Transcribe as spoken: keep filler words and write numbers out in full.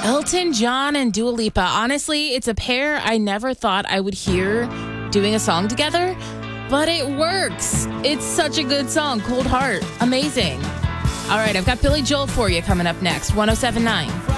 Elton John and Dua Lipa. Honestly, it's a pair I never thought I would hear doing a song together, but it works. It's such a good song. Cold Heart. Amazing. All right, I've got Billy Joel for you coming up next. one oh seven point nine.